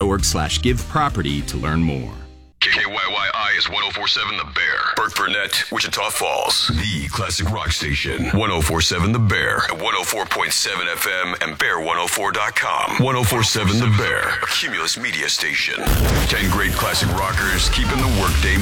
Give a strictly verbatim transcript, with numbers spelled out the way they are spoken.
org slash give property to learn more. K Y Y I is one oh four point seven The Bear. Burke Burnett, Wichita Falls. The classic rock station. one oh four point seven The Bear. At one oh four point seven F M and bear one oh four dot com. one oh four point seven The Bear. A Cumulus media station. Ten great classic rockers keeping the workday